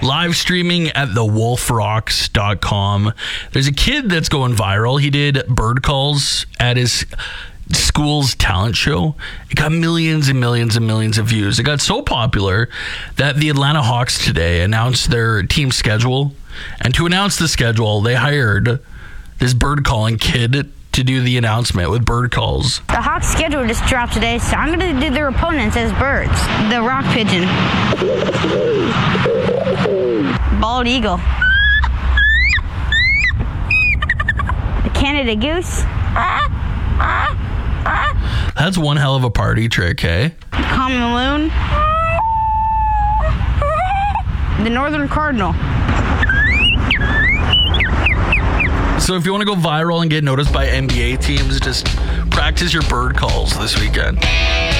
live streaming at thewolfrocks.com. There's a kid that's going viral. He did bird calls at his school's talent show. It got millions and millions and millions of views. It got so popular that the Atlanta Hawks today announced their team schedule. And to announce the schedule, they hired this bird calling kid to do the announcement with bird calls. The Hawks schedule just dropped today, so I'm going to do their opponents as birds. The rock pigeon. Bald eagle. The Canada goose. That's one hell of a party trick, hey? Common loon. The northern cardinal. So if you want to go viral and get noticed by NBA teams, just practice your bird calls this weekend.